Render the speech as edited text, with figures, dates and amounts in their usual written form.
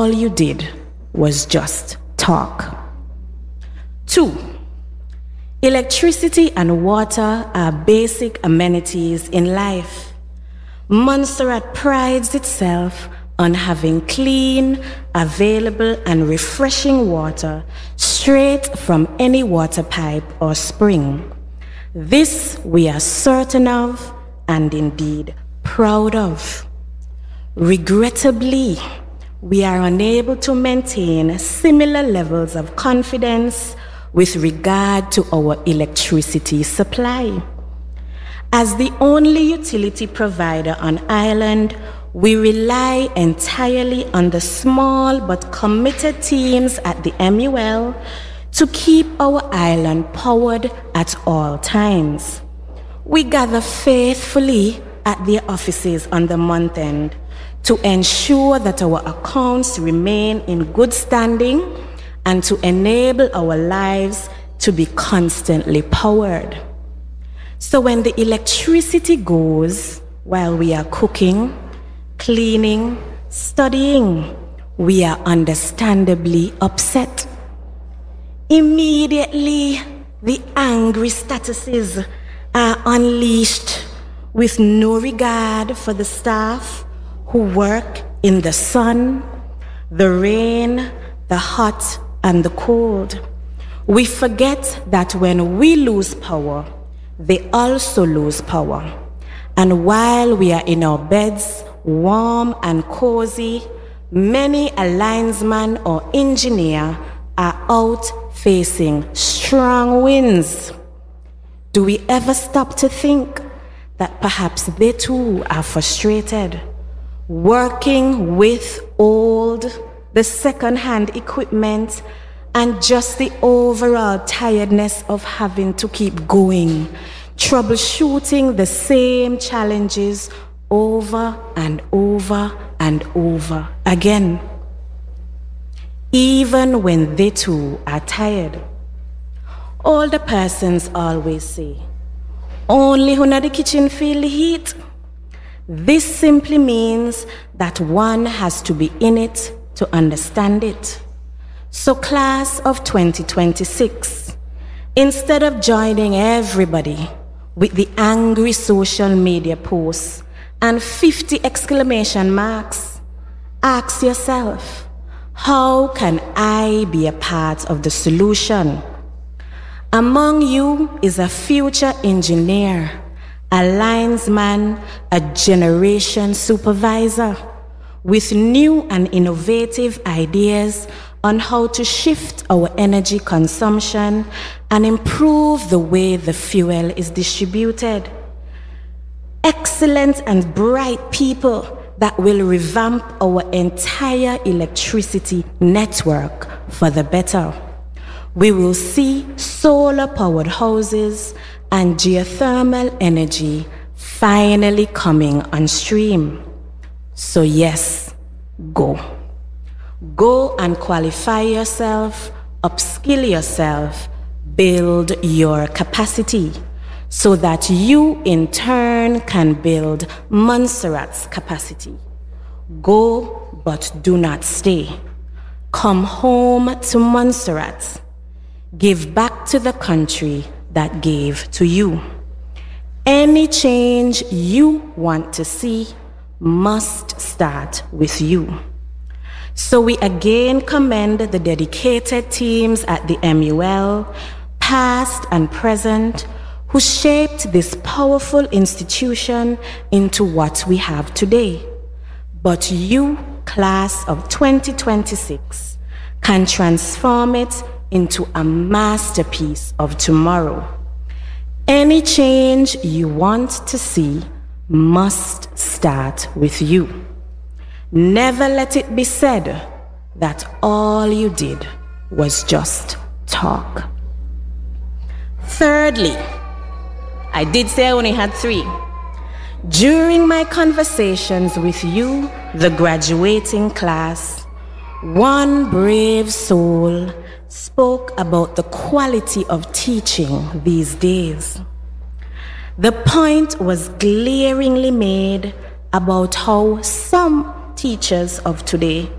all you did was just talk. 2, electricity and water are basic amenities in life. Montserrat prides itself on having clean, available, and refreshing water straight from any water pipe or spring. This we are certain of and indeed proud of. Regrettably, we are unable to maintain similar levels of confidence with regard to our electricity supply. As the only utility provider on island, we rely entirely on the small but committed teams at the MUL to keep our island powered at all times. We gather faithfully at their offices on the month end to ensure that our accounts remain in good standing and to enable our lives to be constantly powered. So when the electricity goes while we are cooking, cleaning, studying, we are understandably upset. Immediately, the angry statuses are unleashed with no regard for the staff who work in the sun, the rain, the hot, and the cold. We forget that when we lose power, they also lose power. And while we are in our beds, warm and cozy, many a linesman or engineer are out facing strong winds. Do we ever stop to think that perhaps they too are frustrated, working with the second-hand equipment and just the overall tiredness of having to keep going, troubleshooting the same challenges over and over and over again, even when they too are tired? Older persons always say, only who in the kitchen feel the heat. This simply means that one has to be in it to understand it. So class of 2026, instead of joining everybody with the angry social media posts and 50 exclamation marks, ask yourself, how can I be a part of the solution? Among you is a future engineer, a linesman, a generation supervisor with new and innovative ideas on how to shift our energy consumption and improve the way the fuel is distributed. Excellent and bright people that will revamp our entire electricity network for the better. We will see solar-powered houses and geothermal energy finally coming on stream. So yes, go. Go and qualify yourself, upskill yourself, build your capacity so that you in turn can build Montserrat's capacity. Go, but do not stay. Come home to Montserrat. Give back to the country that gave to you. Any change you want to see must start with you. So we again commend the dedicated teams at the MUL, past and present, who shaped this powerful institution into what we have today. But you, class of 2026, can transform it into a masterpiece of tomorrow. Any change you want to see must start with you. Never let it be said that all you did was just talk. Thirdly, I did say I only had 3. During my conversations with you, the graduating class, one brave soul spoke about the quality of teaching these days. The point was glaringly made about how some teachers of today